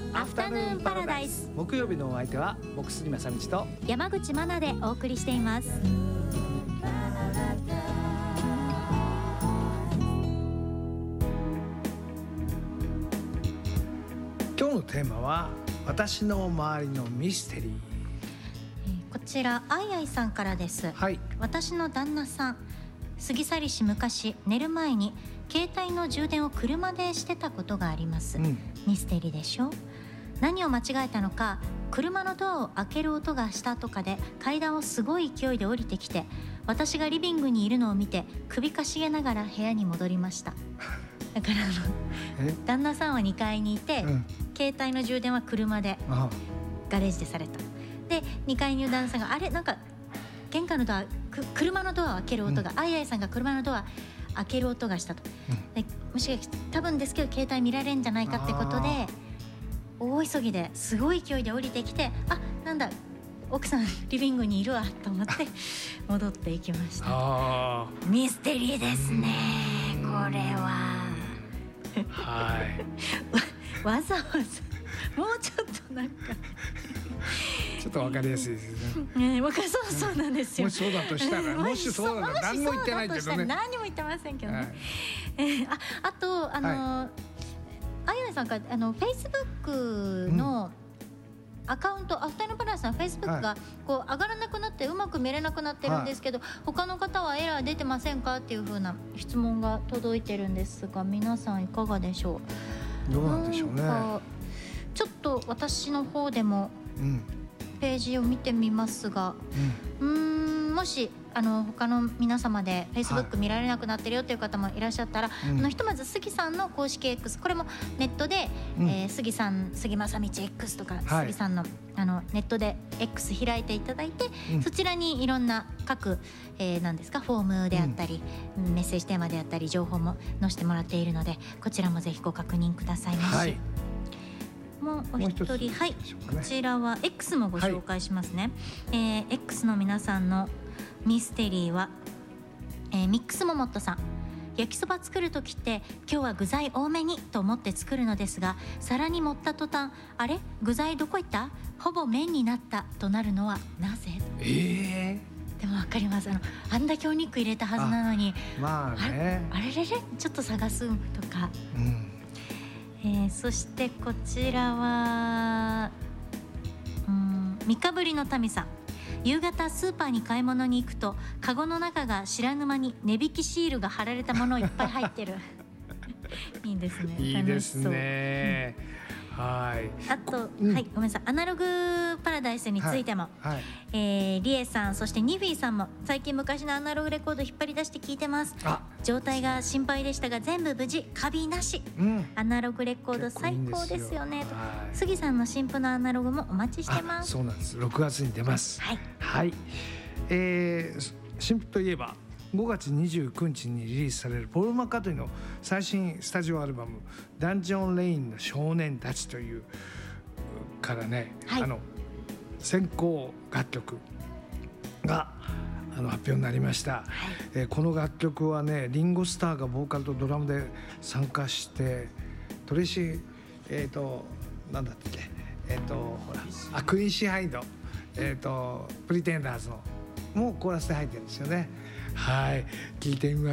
アフタヌーンパラダイス。 木曜日のお相手は僕杉正道と山口真奈でお送りしています。 今日のテーマは私の周りのミステリー。 こちらあいあいさんからです。 はい。 私の旦那さん、過ぎ去りし昔寝る前に携帯の充電を車でしてたことがあります、ミステリーでしょ。何を間違えたのか、車のドアを開ける音がしたとかで階段をすごい勢いで降りてきて、私がリビングにいるのを見て首かしげながら部屋に戻りました。だから旦那さんは2階にいて、携帯の充電は車でガレージでされた。で2階にいる旦那さんがあれなんか玄関のドア、車のドアを開ける音が、あいあいさんが車のドア開ける音がしたと、でもしかして多分ですけど携帯見られるんじゃないかってことで大急ぎですごい勢いで降りてきて、あ、なんだ奥さんリビングにいるわと思って戻っていきました。ミステリーですねこれは。はいわざわざもうちょっとなんかちょっと分かりやすいですね。 そうなんですよ。 もしそうだとしたら、もしそうだと何も言ってないけどね。 何も言ってませんけどね。あとあやさんがFacebook のアカウント、アフタヌーンパラダイスの Facebook がこう上がらなくなってうまく見れなくなってるんですけど、他の方はエラー出てませんかっていう風な質問が届いてるんですが、皆さんいかがでしょう。 どうなんでしょうね。 ちょっと私の方でもページを見てみますが、もし他の皆様で Facebook 見られなくなってるよっていう方もいらっしゃったら、ひとまず杉さんの公式 X、 これもネットで、杉さん、杉正道 X とか、杉さんのネットで X 開いていただいて、そちらにいろんな各、何ですか、フォームであったり、メッセージテーマであったり情報も載せてもらっているので、こちらもぜひご確認くださいまし。もうお一人、こちらは X もご紹介しますね。X の皆さんのミステリーは、ミックスモモットさん。焼きそば作るときって今日は具材多めにと思って作るのですが、皿に盛った途端、あれ具材どこ行った、ほぼ麺になったとなるのはなぜ。でも分かります。あんだけお肉入れたはずなのに、あれれれちょっと探すとか、そしてこちらは三日ぶりの民さん。夕方スーパーに買い物に行くと、カゴの中が知らぬ間に値引きシールが貼られたものいっぱい入ってるいいですね。 いいですね。 あと、ごめんなさい、アナログパラダイスについても、リエさん、そしてニフィーさんも最近昔のアナログレコード引っ張り出して聞いてます。状態が心配でしたが全部無事、カビなし、アナログレコード最高ですよねと。杉さんの新譜のアナログもお待ちしてます。 そうなんです。6月に出ます。新譜といえば5月29日にリリースされるポール・マッカートニーの最新スタジオアルバム「ダンジョン・レインの少年たち」というからね、先行楽曲が発表になりました。この楽曲はね、リンゴ・スターがボーカルとドラムで参加して、トレイシーなんだっけ、ほらクイーンシーハイド、プリテンダーズのもうコーラスで入ってるんですよね。聞いてみましょう。